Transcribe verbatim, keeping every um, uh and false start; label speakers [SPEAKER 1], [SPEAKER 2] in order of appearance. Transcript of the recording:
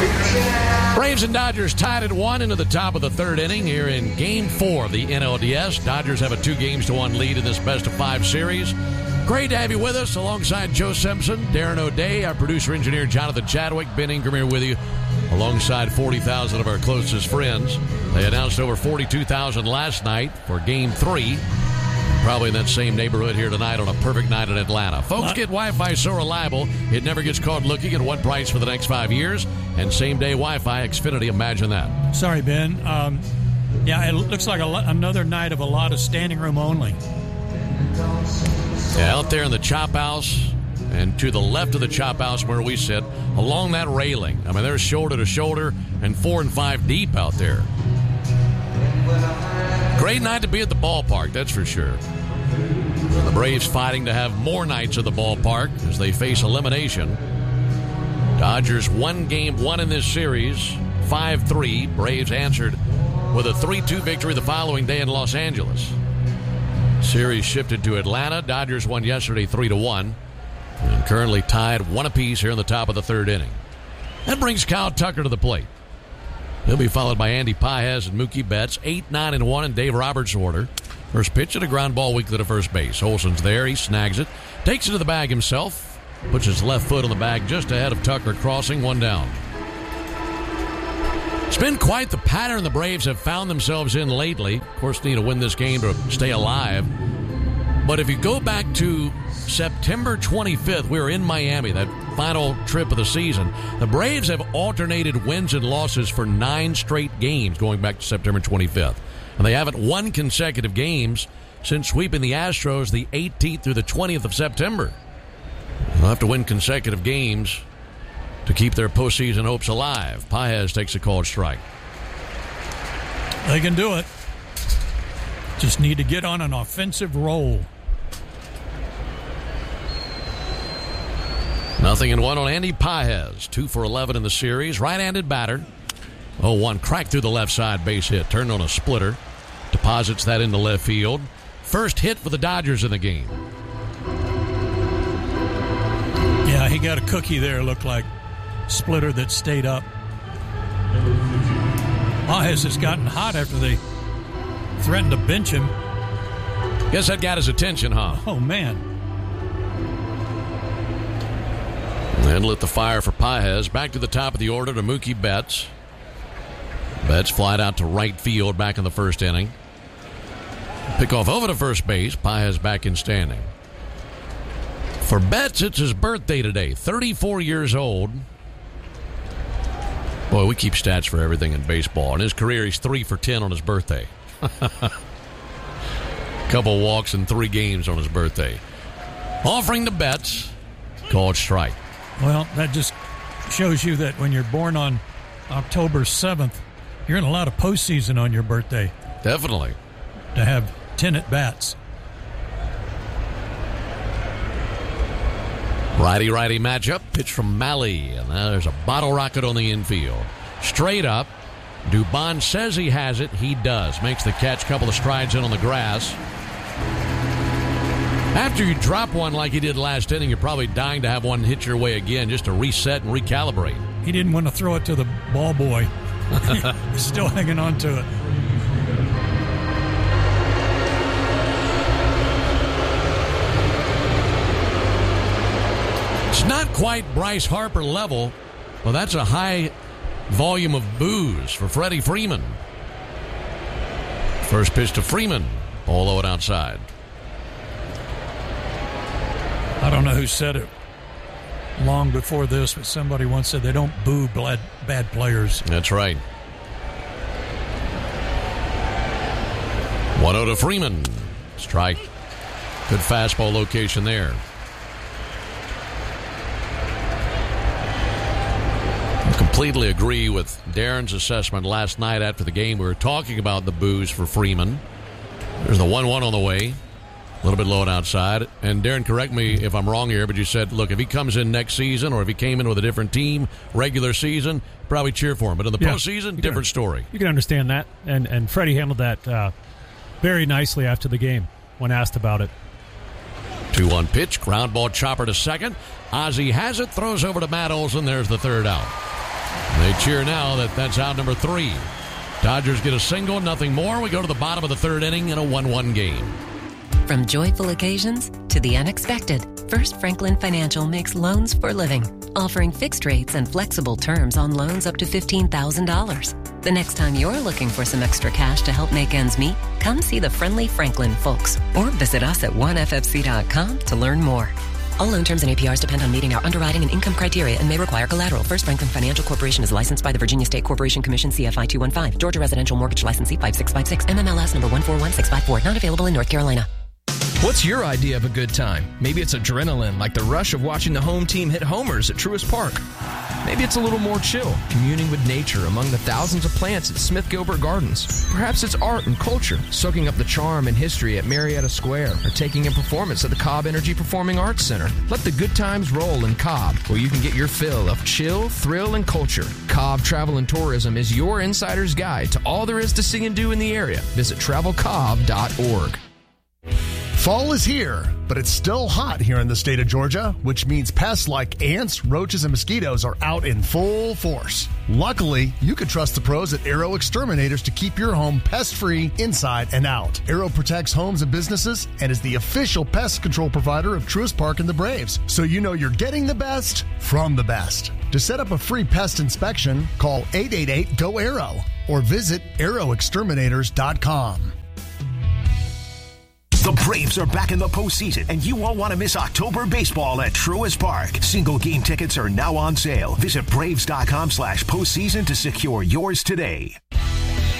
[SPEAKER 1] Braves and Dodgers tied at one into the top of the third inning here in Game four of the N L D S. Dodgers have a two games to one lead in this best-of-five series. Great to have you with us alongside Joe Simpson, Darren O'Day, our producer-engineer Jonathan Chadwick, Ben Ingram here with you alongside forty thousand of our closest friends. They announced over forty-two thousand last night for Game three. Probably in that same neighborhood here tonight on a perfect night in Atlanta. Folks, get Wi-Fi so reliable, it never gets caught looking at one price for the next five years. And same-day Wi-Fi, Xfinity, imagine that.
[SPEAKER 2] Sorry, Ben. Um, yeah, it looks like a lo- another night of a lot of standing room only.
[SPEAKER 1] Yeah, out there in the chop house and to the left of the chop house where we sit, along that railing. I mean, there's shoulder to shoulder and four and five deep out there. Great night to be at the ballpark, that's for sure. The Braves fighting to have more nights at the ballpark as they face elimination. Dodgers one game one in this series, five three. Braves answered with a three two victory the following day in Los Angeles. Series shifted to Atlanta. Dodgers won yesterday three to one. And currently tied one apiece here in the top of the third inning. That brings Kyle Tucker to the plate. He'll be followed by Andy Paez and Mookie Betts, eight, nine, and one in Dave Roberts' order. First pitch at a ground ball weakly to first base. Olson's there. He snags it. Takes it to the bag himself. Puts his left foot on the bag just ahead of Tucker, crossing one down. It's been quite the pattern the Braves have found themselves in lately. Of course, need to win this game to stay alive. But if you go back to September twenty-fifth, we were in Miami, that final trip of the season. The Braves have alternated wins and losses for nine straight games going back to September twenty-fifth. And they haven't won consecutive games since sweeping the Astros the eighteenth through the twentieth of September. They'll have to win consecutive games to keep their postseason hopes alive. Paez takes a called strike.
[SPEAKER 2] They can do it. Just need to get on an offensive roll.
[SPEAKER 1] Nothing in one on Andy Paez. two for eleven in the series. Right-handed batter. oh one cracked through the left side base hit. Turned on a splitter. Deposits that into left field. First hit for the Dodgers in the game.
[SPEAKER 2] Yeah, he got a cookie there. Looked like splitter that stayed up. Paez has gotten hot after they threatened to bench him.
[SPEAKER 1] Guess that got his attention, huh?
[SPEAKER 2] Oh, man.
[SPEAKER 1] And lit the fire for Paez. Back to the top of the order to Mookie Betts. Betts flied out to right field back in the first inning. Pickoff over to first base. Paez back in standing. For Betts, it's his birthday today. thirty-four years old. Boy, we keep stats for everything in baseball. In his career, he's three for ten on his birthday. Couple walks in three games on his birthday. Offering to Betts. Called strike.
[SPEAKER 2] Well, that just shows you that when you're born on October seventh, you're in a lot of postseason on your birthday.
[SPEAKER 1] Definitely.
[SPEAKER 2] To have ten at-bats.
[SPEAKER 1] Righty-righty matchup. Pitch from Malley. And now there's a bottle rocket on the infield. Straight up. Dubon says he has it. He does. Makes the catch. Couple of strides in on the grass. After you drop one like he did last inning, you're probably dying to have one hit your way again just to reset and recalibrate.
[SPEAKER 2] He didn't want to throw it to the ball boy. He's still hanging on to it.
[SPEAKER 1] It's not quite Bryce Harper level, but that's a high volume of boos for Freddie Freeman. First pitch to Freeman, all low and outside.
[SPEAKER 2] I don't know who said it long before this, but somebody once said they don't boo bad, bad players.
[SPEAKER 1] That's right. one oh to Freeman. Strike. Good fastball location there. I completely agree with Darren's assessment last night after the game. We were talking about the boos for Freeman. There's the one one on the way. A little bit low and outside. And Darren, correct me if I'm wrong here, but you said, look, if he comes in next season or if he came in with a different team, regular season, probably cheer for him. But in the yeah, postseason, different
[SPEAKER 3] can,
[SPEAKER 1] story.
[SPEAKER 3] You can understand that. And, and Freddie handled that uh, very nicely after the game when asked about it.
[SPEAKER 1] two one pitch, ground ball chopper to second. Ozzie has it, throws over to Matt Olson. There's the third out. And they They cheer now that that's out number three. Dodgers get a single, nothing more. We go to the bottom of the third inning in a one one game.
[SPEAKER 4] From joyful occasions to the unexpected, First Franklin Financial makes loans for living, offering fixed rates and flexible terms on loans up to fifteen thousand dollars. The next time you're looking for some extra cash to help make ends meet, come see the friendly Franklin folks or visit us at one f f c dot com to learn more. All loan terms and A P Rs depend on meeting our underwriting and income criteria and may require collateral. First Franklin Financial Corporation is licensed by the Virginia State Corporation Commission C F I two one five, Georgia Residential Mortgage Licensee five six five six, M M L S number one four one six five four, not available in North Carolina.
[SPEAKER 5] What's your idea of a good time? Maybe it's adrenaline, like the rush of watching the home team hit homers at Truist Park. Maybe it's a little more chill, communing with nature among the thousands of plants at Smith Gilbert Gardens. Perhaps it's art and culture, soaking up the charm and history at Marietta Square, or taking in performance at the Cobb Energy Performing Arts Center. Let the good times roll in Cobb, where you can get your fill of chill, thrill, and culture. Cobb Travel and Tourism is your insider's guide to all there is to see and do in the area. Visit travel cobb dot org.
[SPEAKER 6] Fall is here, but it's still hot here in the state of Georgia, which means pests like ants, roaches, and mosquitoes are out in full force. Luckily, you can trust the pros at Arrow Exterminators to keep your home pest-free inside and out. Arrow protects homes and businesses and is the official pest control provider of Truist Park and the Braves, so you know you're getting the best from the best. To set up a free pest inspection, call eight eight eight, G O, ARROW or visit arrow exterminators dot com.
[SPEAKER 7] The Braves are back in the postseason, and you won't want to miss October baseball at Truist Park. Single game tickets are now on sale. Visit braves dot com slash postseason to secure yours today.